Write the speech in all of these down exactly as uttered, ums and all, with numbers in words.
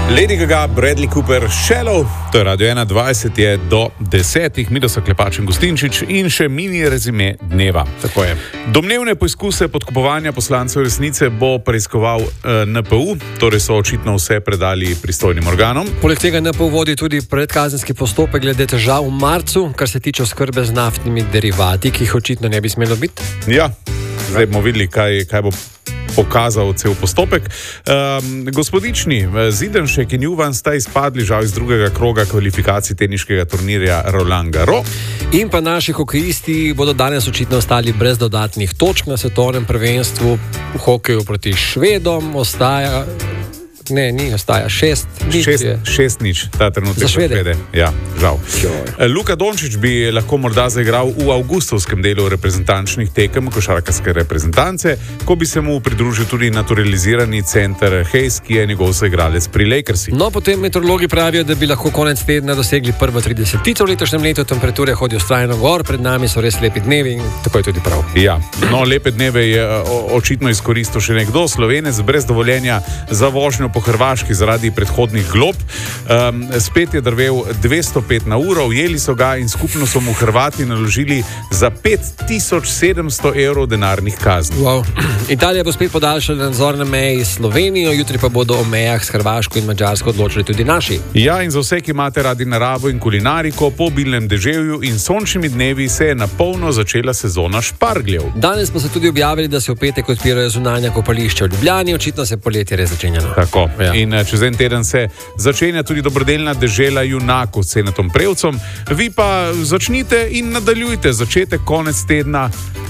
Lady Gaga, Bradley Cooper, Shallow, to je Radio ena, dvajset je do desetih, mi da so Klepač in Gustinčič in še mini rezime dneva. Tako je. Domnevne poizkuse podkupovanja poslancev resnice bo preiskoval eh, N P U, torej so očitno vse predali pristojnim organom. Poleg tega N P U vodi tudi predkazenski postopek glede težav v marcu, kar se tiče oskrbe z naftnimi derivati, ki jih očitno ne bi smelo biti. Ja, zdaj bomo videli, kaj, kaj bo pokazal cel postopek. Um, gospodični Zidanšek in Juvan sta izpadli žal iz drugega kroga kvalifikacij teniškega turnirja Roland Garros. In pa naši hokejisti bodo danes očitno ostali brez dodatnih točk na svetovnem prvenstvu v hokeju proti Švedom. Ostaja... Ne, ni, ostaja šest nič. Šest, šest nič, ta trenutek. Za Švede? Švede. Ja, žal. Joj. Luka Dončić bi lahko morda zaigral v avgustovskem delu reprezentančnih tekem košarkarske reprezentance, ko bi se mu pridružil tudi naturalizirani center Hayes, ki je njegov soigralec pri Lakersih. No, potem meteorologi pravijo, da bi lahko konec tedna dosegli prvo tridesetico v letošnjem letu, temperature hodijo vztrajno gor, pred nami so res lepi dnevi in tako je tudi prav. Ja, no, lepe dneve je očitno izkoristil še nekdo, Slovenec brez dovoljenja za vožnjo po Hrvaški zaradi predhodnih glob. Um, spet je drvel dvesto pet na uro, ujeli so ga in skupno so mu Hrvati naložili za pet tisoč sedemsto evrov denarnih kazni. Wow. Italija bo spet podaljšala nadzor na meji s Slovenijo, jutri pa bodo o mejah s Hrvaško in Madžarsko odločili tudi naši. Ja, in za vse, ki imate radi naravo in kulinariko, po obilnem deževju in sončnimi dnevi se je na polno začela sezona špargljev. Danes pa so tudi objavili, da se v petek odpirajo zunanja kopališča v Ljubljani, očitno se poletje res začenja. Tako. Ja. In čez en teden se začenja tudi dobrodelna dežela junakov s Senatom Prevcom. Vi pa začnite in nadaljujte začetek, konec tedna.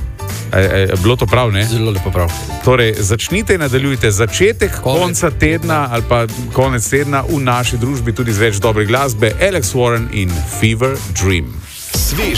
Je, je bilo to prav, ne? Zelo lepo prav. Torej, začnite in nadaljujte začetek, konec. konca tedna ali pa konec tedna v naši družbi tudi z več dobre glasbe. Alex Warren in Fever Dream. Svež